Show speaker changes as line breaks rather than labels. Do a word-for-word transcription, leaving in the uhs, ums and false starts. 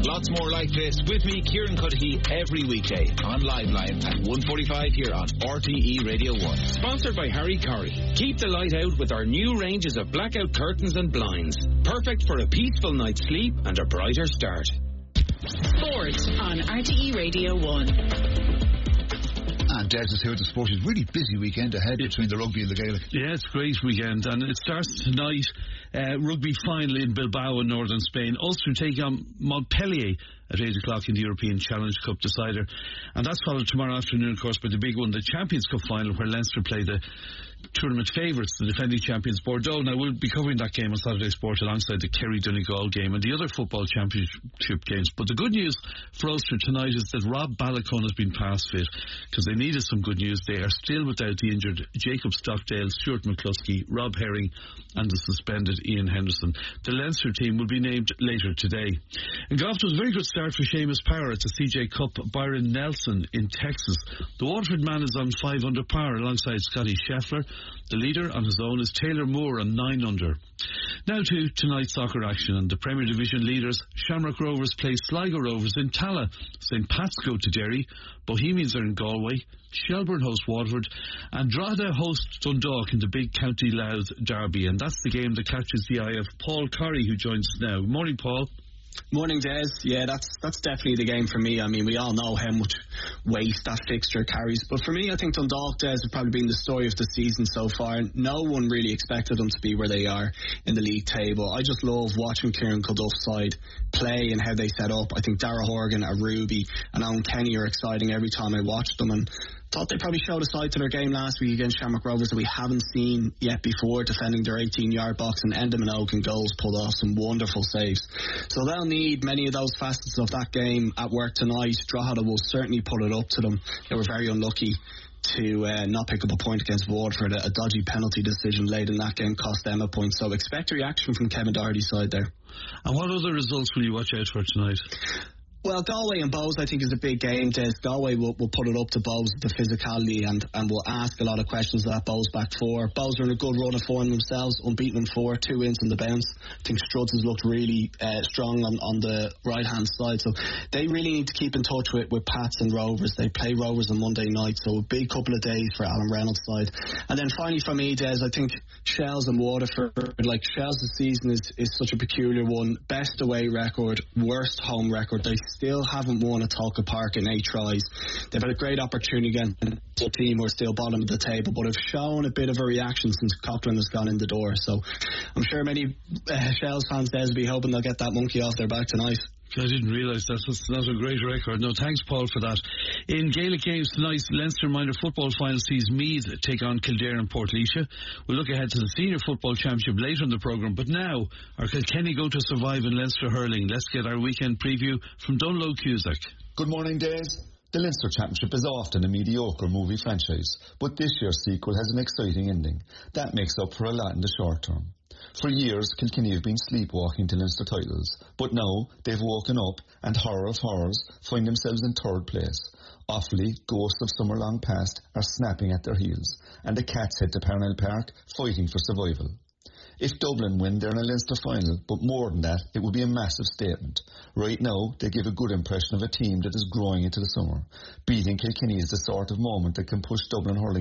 Lots more like this with me, Kieran Cuddihy, every weekday on Live Line at one forty-five here on R T E Radio one. Sponsored by Harry Corrie. Keep the light out with our new ranges of blackout curtains and blinds. Perfect for a peaceful night's sleep and a brighter start.
Sports on R T E Radio one.
And Des is here with the sport. It's a really busy weekend ahead between the rugby and the Gaelic.
Yeah, it's a great weekend, and it starts tonight. Uh, rugby final in Bilbao in northern Spain. Ulster take on Montpellier at eight o'clock in the European Challenge Cup decider. And that's followed tomorrow afternoon, of course, by the big one, the Champions Cup final, where Leinster play the tournament favourites, the defending champions Bordeaux. Now, we'll be covering that game on Saturday Sport alongside the Kerry Donegal game and the other football championship games. But the good news for Ulster tonight is that Rob Balancone has been pass fit, because they needed some good news. They are still without the injured Jacob Stockdale, Stuart McCluskey, Rob Herring and the suspended Ian Henderson. The Leinster team will be named later today. In golf, it was a very good start for Seamus Power at the C J Cup. Byron Nelson in Texas. The Waterford man is on five under par alongside Scotty Scheffler. The leader on his own is Taylor Moore on nine under. Now to tonight's soccer action, and the Premier Division leaders Shamrock Rovers play Sligo Rovers in Tala. Saint Pat's go to Derry. Bohemians are in Galway. Shelbourne host Waterford, and Drogheda host Dundalk in the big County Louth derby, and that's the game that catches the eye of Paul Corrie, who joins us now. Morning, Paul.
Morning, Des. Yeah, that's that's definitely the game for me. I mean, we all know how much weight that fixture carries, but for me, I think Dundalk, Des, have probably been the story of the season so far. No one really expected them to be where they are in the league table. I just love watching Kieran Culduff's side play and how they set up. I think Dara Horgan, Arubi and Owen Kenny are exciting every time I watch them, and thought they probably showed a side to their game last week against Shamrock Rovers that we haven't seen yet before, defending their eighteen-yard box, and Endham and Oaken goals pulled off some wonderful saves. So they'll need many of those facets of that game at work tonight. Drogheda will certainly put it up to them. They were very unlucky to uh, not pick up a point against Waterford. A, a dodgy penalty decision late in that game cost them a point. So expect a reaction from Kevin Doherty's side there.
And what other results will you watch out for tonight?
Well, Galway and Bows, I think, is a big game. Des. Galway will, will put it up to Bows, the physicality, and, and will ask a lot of questions of that Bows back four. Bows are in a good run of form themselves, unbeaten in four, two wins on the bounce. I think Struds has looked really uh, strong on, on the right-hand side. So they really need to keep in touch with, with Pats and Rovers. They play Rovers on Monday night, so a big couple of days for Alan Reynolds' side. And then finally for me, Des, I think Shells and Waterford, like Shells' season is, is such a peculiar one. Best away record, worst home record. They still haven't won at Talca Park in eight tries. They've had a great opportunity against a team who are still bottom of the table, but have shown a bit of a reaction since Coughlin has gone in the door. So I'm sure many uh, Shells fans there will be hoping they'll get that monkey off their back tonight.
I didn't realise that. That's not a great record. No, thanks, Paul, for that. In Gaelic games tonight, Leinster minor football final sees Meath take on Kildare and Portlaoise. We'll look ahead to the Senior Football Championship later in the programme, but now, are Kilkenny going to survive in Leinster hurling? Let's get our weekend preview from Dunloe Cusack.
Good morning, Des. The Leinster Championship is often a mediocre movie franchise, but this year's sequel has an exciting ending. That makes up for a lot in the short term. For years, Kilkenny have been sleepwalking to Leinster titles, but now they've woken up and, horror of horrors, find themselves in third place. Offaly, ghosts of summer long past, are snapping at their heels, and the Cats head to Parnell Park, fighting for survival. If Dublin win, they're in a Leinster final, but more than that, it would be a massive statement. Right now, they give a good impression of a team that is growing into the summer. Beating Kilkenny is the sort of moment that can push Dublin hurling